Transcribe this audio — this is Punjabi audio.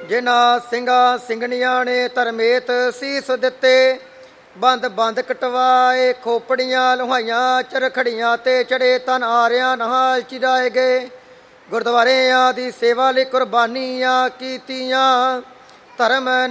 ਜਿਨ੍ਹਾਂ ਸਿੰਘਾਂ ਸਿੰਘਣੀਆਂ ਨੇ ਧਰਮੇਤ ਸੀਸ ਦਿੱਤੇ, ਬੰਦ ਬੰਦ ਕਟਵਾਏ, ਖੋਪੜੀਆਂ ਲੁਹਾਈਆਂ, ਚਰਖੜੀਆਂ ਤੇ ਚੜੇ ਤਨ ਆਰਿਆਂ ਨਾਲ ਚਿਰਾਏ ਗਏ। ਗੁਰਦੁਆਰਿਆਂ ਦੀ ਸੇਵਾ ਲਈ ਕੁਰਬਾਨੀਆਂ ਕੀਤੀਆਂ, ਧਰਮ